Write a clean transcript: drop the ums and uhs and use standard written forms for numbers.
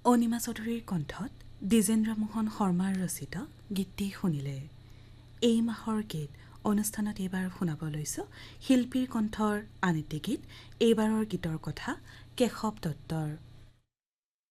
অনিমা চৌধুৰীৰ কণ্ঠত দ্বিজেন্দ্ৰ মোহন শৰ্মাৰ ৰচিত গীতটি শুনিলে। এই মাহৰ গীত অনুষ্ঠানত এইবাৰ শুনাব লৈছোঁ শিল্পীৰ কণ্ঠৰ আন এটি গীত। এইবাৰৰ গীতৰ কথা কেশৱ দত্তৰ।